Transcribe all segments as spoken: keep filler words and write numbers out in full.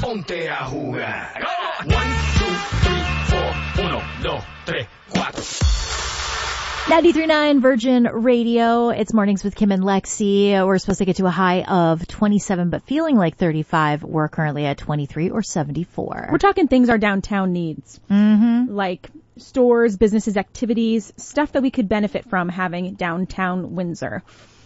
ponte a jugar. One, two, three, four. Uno, dos, tres, cuatro. ninety-three point nine Virgin Radio. It's Mornings with Kim and Lexi. We're supposed to get to a high of twenty-seven, but feeling like thirty-five. We're currently at twenty-three or seventy-four. We're talking things our downtown needs. Mm-hmm. Like stores, businesses, activities, stuff that we could benefit from having downtown Windsor.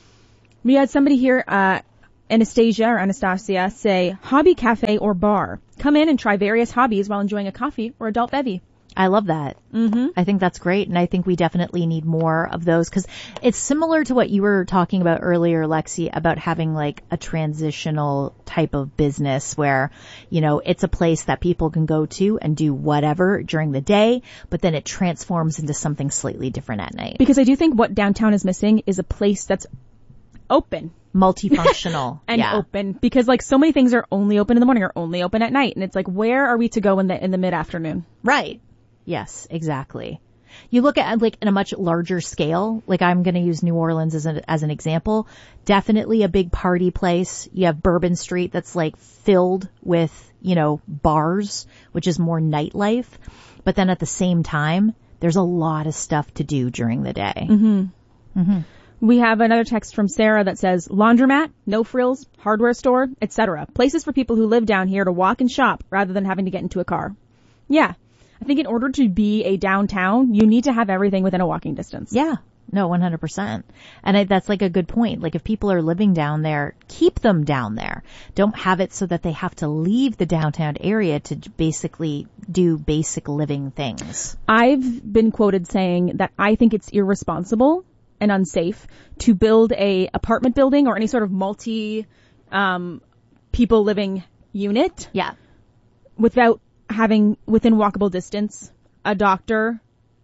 We had somebody here, uh, Anastasia or Anastasia, say hobby cafe or bar. Come in and try various hobbies while enjoying a coffee or adult bevy. I love that. Mm-hmm. I think that's great. And I think we definitely need more of those because it's similar to what you were talking about earlier, Lexi, about having like a transitional type of business where, you know, it's a place that people can go to and do whatever during the day, but then it transforms into something slightly different at night. Because I do think what downtown is missing is a place that's open. Multifunctional. and yeah. open. Because like so many things are only open in the morning or only open at night. And it's like, where are we to go in the, in the mid-afternoon? Right. Yes, exactly. You look at like in a much larger scale, like I'm going to use New Orleans as an, as an example, definitely a big party place. You have Bourbon Street that's like filled with, you know, bars, which is more nightlife. But then at the same time, there's a lot of stuff to do during the day. Mm-hmm. Mm-hmm. We have another text from Sarah that says laundromat, no frills, hardware store, et cetera. Places for people who live down here to walk and shop rather than having to get into a car. Yeah. I think in order to be a downtown, you need to have everything within a walking distance. Yeah. No, one hundred percent. And I, that's like a good point. Like if people are living down there, keep them down there. Don't have it so that they have to leave the downtown area to basically do basic living things. I've been quoted saying that I think it's irresponsible and unsafe to build a apartment building or any sort of multi um people living unit. Yeah. Without having within walkable distance a doctor,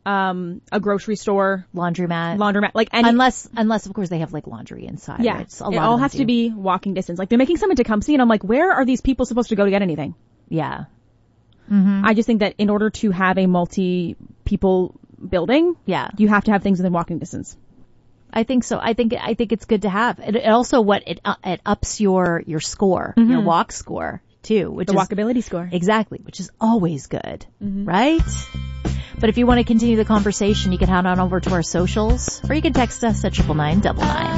um, a grocery store, laundromat, laundromat, like any, unless, unless of course they have like laundry inside. Yeah. Right? So it all has do. to be walking distance. Like they're making some in Tecumseh and I'm like, where are these people supposed to go to get anything? Yeah. Mm-hmm. I just think that in order to have a multi people building, yeah, you have to have things within walking distance. I think so. I think, I think it's good to have it. It also what it, uh, it ups your, your score, mm-hmm. your walk score. Too, which the is walkability score. Exactly, which is always good, mm-hmm. right? But if you want to continue the conversation, you can head on over to our socials or you can text us at triple nine double nine.